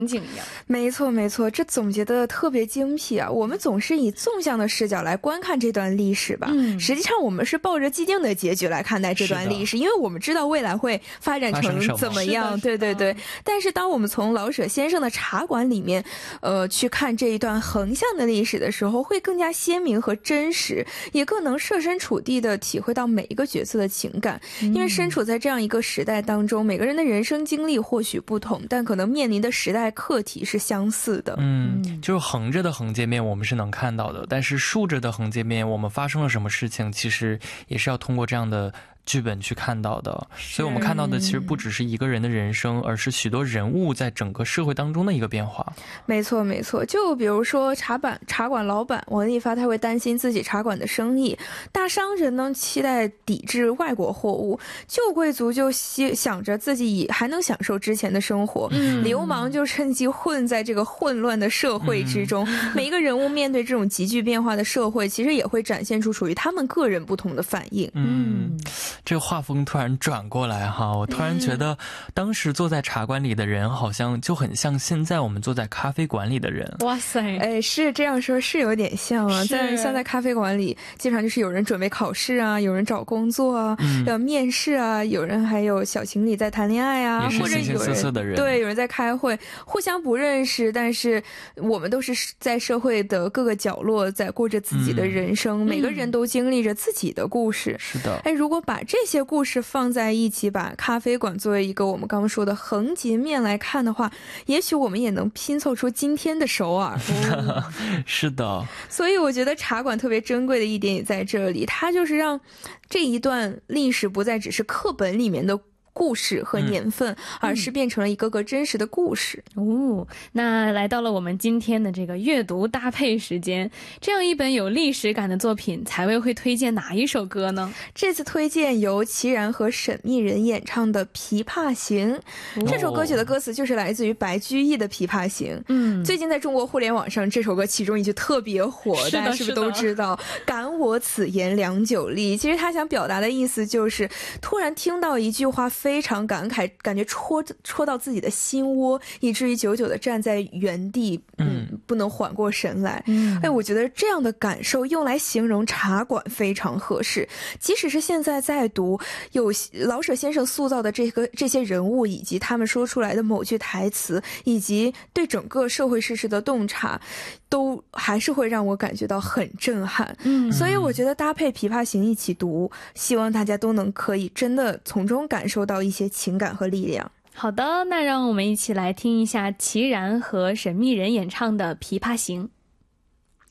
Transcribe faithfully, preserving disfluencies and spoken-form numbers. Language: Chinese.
景一样。 没错没错，这总结的特别精辟啊！我们总是以纵向的视角来观看这段历史吧， 嗯、 实际上我们是抱着既定的结局来看待这段历史，因为我们知道未来会发展成怎么样。对对对。但是当我们从老舍先生的茶馆里面呃去看这一段横向的历史的时候，会更加鲜明和真实，也更能设身处地的体会到每一个角色的情感。嗯、因为身处在这样一个时代当中，每个人的人生经历或许不同，但可能面临的时代课题是相似的。 嗯，就是横着的横界面我们是能看到的，但是竖着的横界面我们发生了什么事情，其实也是要通过这样的剧本去看到的。所以我们看到的其实不只是一个人的人生，而是许多人物在整个社会当中的一个变化。 没错没错，就比如说茶板茶馆老板王利发，他会担心自己茶馆的生意，大商人呢期待抵制外国货物，旧贵族就想着自己还能享受之前的生活，嗯、流氓就趁机混在这个混乱的社会之中。嗯、每一个人物面对这种急剧变化的社会，其实也会展现出属于他们个人不同的反应。 嗯，这个画风突然转过来哈，我突然觉得当时坐在茶馆里的人好像就很像现在我们坐在咖啡馆里的人。 哇塞， 哎，是这样说，是有点像啊。在像在咖啡馆里，基本上就是有人准备考试啊，有人找工作啊，嗯、要面试啊，有人还有小情侣在谈恋爱啊， 或者有人的人对，有人在开会，互相不认识，但是我们都是在社会的各个角落在过着自己的人生，嗯、每个人都经历着自己的故事。 是的， 哎，如果把这些故事放在一起，把咖啡馆作为一个我们刚刚说的横截面来看的话，也许我们也能拼凑出今天的首尔。 哦、是的， 所以我觉得茶馆特别珍贵的一点也在这里，它就是让这一段历史不再只是课本里面的故事和年份，嗯、而是变成了一个个真实的故事。 哦，那来到了我们今天的这个阅读搭配时间，这样一本有历史感的作品，采薇会推荐哪一首歌呢？ 这次推荐由齐然和沈密人演唱的《琵琶行》。哦、这首歌曲的歌词就是来自于白居易的《琵琶行》。嗯，最近在中国互联网上，这首歌其中一句特别火，大家是不是都知道？感我此言良久立。其实他想表达的意思就是，突然听到一句话，非常感慨，感觉戳戳到自己的心窝，以至于久久的站在原地，嗯，不能缓过神来。嗯，哎，我觉得这样的感受用来形容茶馆非常合适。即使是现在在读有老舍先生塑造的这个这些人物，以及他们说出来的某句台词，以及对整个社会事实的洞察，都还是会让我感觉到很震撼。嗯，所以我觉得搭配《琵琶行》一起读，希望大家都能可以真的从中感受到一些情感和力量。 好的，那让我们一起来听一下齐然和沈密人演唱的《琵琶行》。